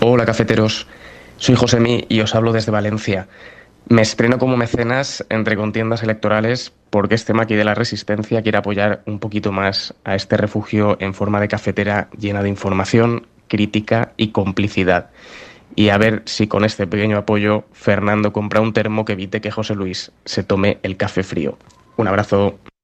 Hola cafeteros, soy Josemi y os hablo desde Valencia. Me estreno como mecenas entre contiendas electorales porque este maqui de la Resistencia quiere apoyar un poquito más a este refugio en forma de cafetera llena de información, crítica y complicidad. Y a ver si con este pequeño apoyo Fernando compra un termo que evite que José Luis se tome el café frío. Un abrazo.